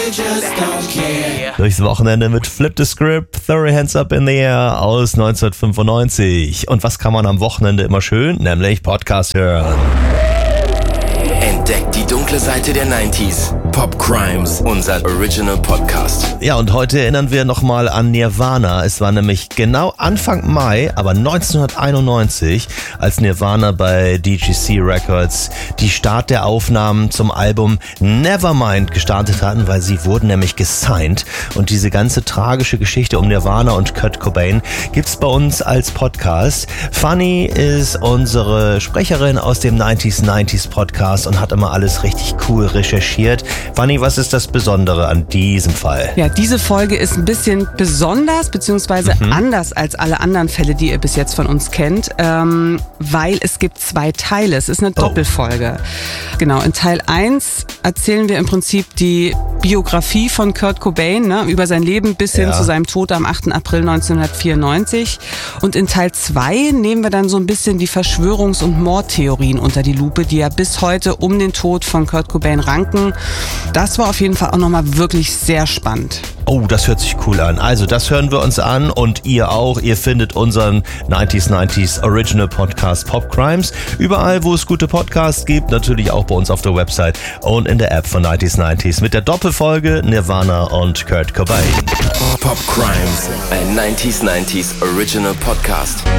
Durchs Wochenende mit Flip the Script, Throw Your Hands Up in the Air aus 1995. Und was kann man am Wochenende immer schön? Nämlich Podcast hören. Entdeckt die dunkle Seite der 90s. Pop Crimes, unser Original Podcast. Ja, und heute erinnern wir nochmal an Nirvana. Es war nämlich genau Anfang Mai, aber 1991, als Nirvana bei DGC Records die Start der Aufnahmen zum Album Nevermind gestartet hatten, weil sie wurden nämlich gesigned. Und diese ganze tragische Geschichte um Nirvana und Kurt Cobain gibt's bei uns als Podcast. Fanny ist unsere Sprecherin aus dem 90s Podcast und hat immer alles richtig cool recherchiert. Fanny, was ist das Besondere an diesem Fall? Ja, diese Folge ist ein bisschen besonders, beziehungsweise anders als alle anderen Fälle, die ihr bis jetzt von uns kennt, weil es gibt 2 Teile. Es ist eine Doppelfolge. Genau, in Teil 1 erzählen wir im Prinzip die Biografie von Kurt Cobain, ne, über sein Leben bis hin zu seinem Tod am 8. April 1994. Und in Teil 2 nehmen wir dann so ein bisschen die Verschwörungs- und Mordtheorien unter die Lupe, die ja bis heute um den Tod von Kurt Cobain ranken. Das war auf jeden Fall auch nochmal wirklich sehr spannend. Oh, das hört sich cool an. Also das hören wir uns an und ihr auch. Ihr findet unseren 90s Original Podcast Pop Crimes überall, wo es gute Podcasts gibt. Natürlich auch bei uns auf der Website und in der App von 90s mit der Doppelfolge Nirvana und Kurt Cobain. Pop Crimes, ein 90s Original Podcast.